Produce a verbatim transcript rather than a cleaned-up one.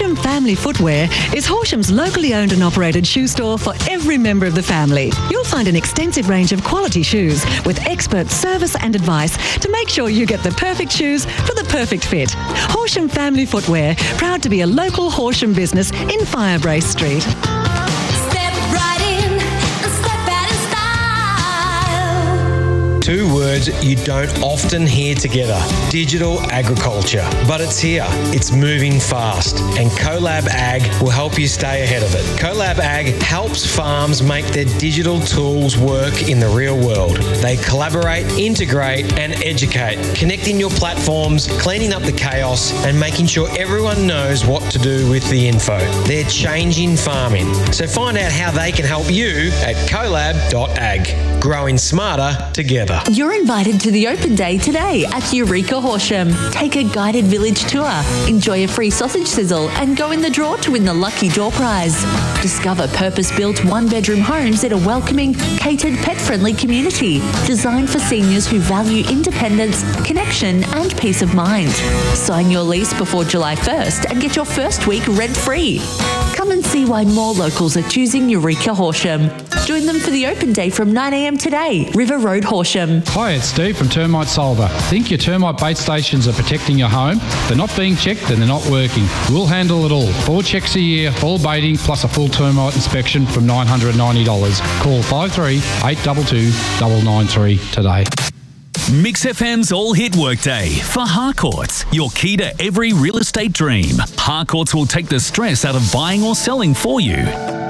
Horsham Family Footwear is Horsham's locally owned and operated shoe store for every member of the family. You'll find an extensive range of quality shoes with expert service and advice to make sure you get the perfect shoes for the perfect fit. Horsham Family Footwear, proud to be a local Horsham business in Firebrace Street. Two words you don't often hear together: digital agriculture. But it's here, it's moving fast, and CoLab Ag will help you stay ahead of it. CoLab Ag helps farms make their digital tools work in the real world. They collaborate, integrate and educate, connecting your platforms, cleaning up the chaos and making sure everyone knows what to do with the info. They're changing farming. So find out how they can help you at colab dot ag. Growing smarter together. You're invited to the open day today at Eureka Horsham. Take a guided village tour, enjoy a free sausage sizzle and go in the draw to win the lucky door prize. Discover purpose-built one-bedroom homes in a welcoming, catered, pet-friendly community designed for seniors who value independence, connection and peace of mind. Sign your lease before July first and get your first week rent-free. Come and see why more locals are choosing Eureka Horsham. Join them for the open day from nine a m today, River Road, Horsham. Hi, it's Steve from Termite Solver. Think your termite bait stations are protecting your home? If they're not being checked, then they're not working. We'll handle it all. Four checks a year, all baiting, plus a full termite inspection from nine hundred ninety dollars. Call five three eight two two nine nine three today. Mix F M's All Hit Workday for Harcourts, your key to every real estate dream. Harcourts will take the stress out of buying or selling for you.